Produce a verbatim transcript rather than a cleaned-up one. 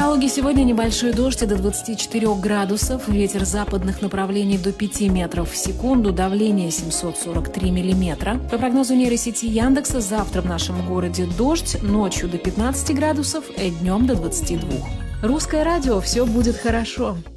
Калуге сегодня небольшой дождь до двадцати четырёх градусов, ветер западных направлений до пяти метров в секунду, давление семьсот сорок три миллиметра. По прогнозу нейросети Яндекса, завтра в нашем городе дождь, ночью до пятнадцати градусов, и днем до двадцати двух. Русское радио, все будет хорошо.